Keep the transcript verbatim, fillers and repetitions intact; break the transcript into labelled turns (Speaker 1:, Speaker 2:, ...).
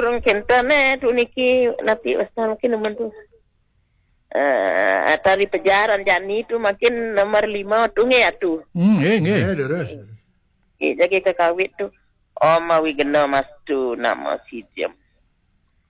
Speaker 1: turun kentane tu niki nanti wasal mungkin nomor tu. Uh, tari pejaran jani tu makin nomor lima tu nge atu.
Speaker 2: Hmm, eh, nge.
Speaker 3: Eh, deres.
Speaker 1: Eh, jadi kekawit tu. Oh, mawi gena mas tu nama si jam.